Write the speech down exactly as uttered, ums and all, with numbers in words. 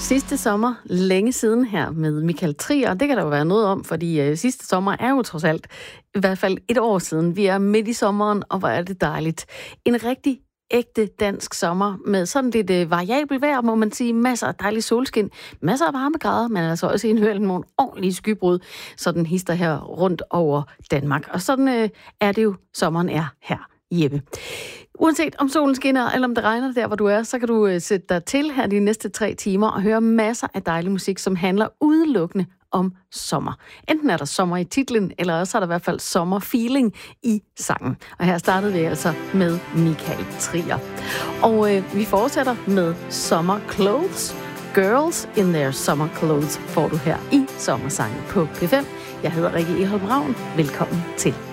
Sidste sommer, længe siden her med Michael Trier, det kan der jo være noget om, fordi øh, sidste sommer er jo trods alt i hvert fald et år siden. Vi er midt i sommeren, og hvor er det dejligt. En rigtig ægte dansk sommer med sådan lidt øh, variabel vejr, må man sige. Masser af dejlig solskin, masser af varmegrader, men altså også indhørt nogle ordentlige skybrud, sådan hister her rundt over Danmark. Og sådan øh, er det jo, sommeren er her, Jeppe. Uanset om solen skinner, eller om det regner der, hvor du er, så kan du øh, sætte dig til her de næste tre timer og høre masser af dejlig musik, som handler udelukkende om sommer. Enten er der sommer i titlen, eller også er der i hvert fald sommerfeeling i sangen. Og her startede vi altså med Michael Trier. Og øh, vi fortsætter med Summer Clothes. Girls in their summer clothes får du her i Sommersangen på P fem. Jeg hedder Rikke Eholm Ravn. Velkommen til.